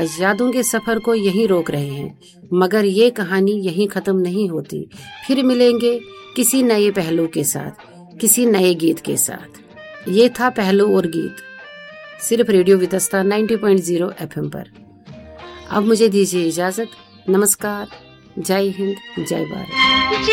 आज यादों के सफर को यहीं रोक रहे हैं, मगर ये कहानी यहीं खत्म नहीं होती। फिर मिलेंगे किसी नए पहलू के साथ, किसी नए गीत के साथ। ये था पहलू और गीत, सिर्फ रेडियो वितस्ता 90.0 FM पर। अब मुझे दीजिए इजाजत। नमस्कार, जय हिंद, जय भारत।